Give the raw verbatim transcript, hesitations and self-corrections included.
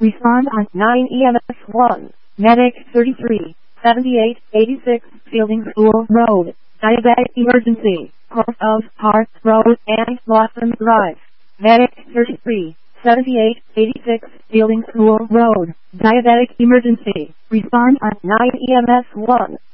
Respond on nine E M S one. Medic thirty-three seventy-eight eighty-six Fielding School Road. Diabetic emergency. North of Park Road and Blossom Drive. Medic thirty-three seventy-eight eighty-six Fielding School Road. Diabetic emergency. Respond on nine E M S one.